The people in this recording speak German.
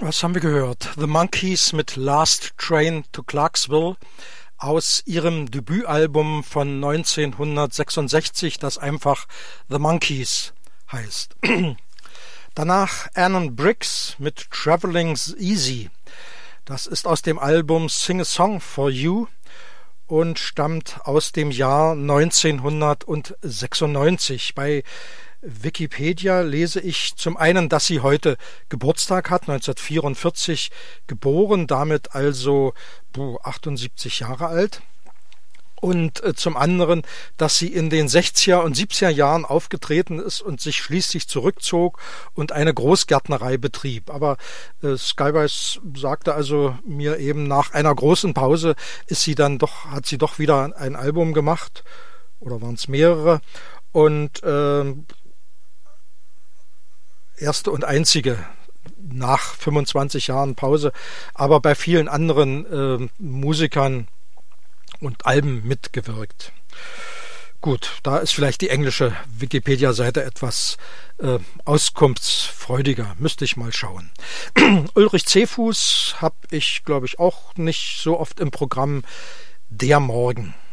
Was haben wir gehört? The Monkees mit Last Train to Clarksville aus ihrem Debütalbum von 1966, das einfach The Monkees heißt. Danach Annan Briggs mit Traveling's Easy. Das ist aus dem Album Sing a Song for You und stammt aus dem Jahr 1996. Bei Wikipedia lese ich zum einen, dass sie heute Geburtstag hat, 1944 geboren, damit also 78 Jahre alt. Und zum anderen, dass sie in den 60er und 70er Jahren aufgetreten ist und sich schließlich zurückzog und eine Großgärtnerei betrieb. Aber Skywise sagte also mir eben, nach einer großen Pause hat sie doch wieder ein Album gemacht, oder waren es mehrere, und erste und einzige nach 25 Jahren Pause, aber bei vielen anderen Musikern und Alben mitgewirkt. Gut, da ist vielleicht die englische Wikipedia-Seite etwas auskunftsfreudiger. Müsste ich mal schauen. Ulrich Zefus habe ich, glaube ich, auch nicht so oft im Programm. Der Morgen.